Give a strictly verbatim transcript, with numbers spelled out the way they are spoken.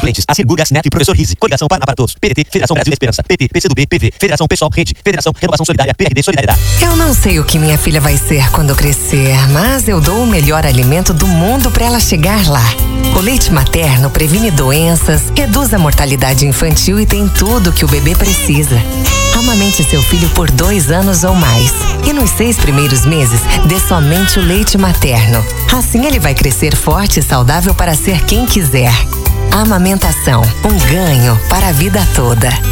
Suplentes, Assir Gugas Neto e Professor Rizzi. Coligação Paraná para Todos. P D T, Federação Brasil Esperança. P T, P C do B, P V, Federação Pessoal, Rede, Federação Renovação Solidária, P R D Solidariedade. Eu não sei o que minha filha vai ser quando crescer, mas eu dou o melhor alimento do mundo para ela chegar lá. O leite materno previne doenças, reduz a mortalidade infantil e tem tudo que o bebê precisa. Amamente seu filho por dois anos ou mais. E nos seis primeiros meses, dê somente o leite materno. Assim ele vai crescer forte e saudável para ser quem quiser. A amamentação, um ganho para a vida toda.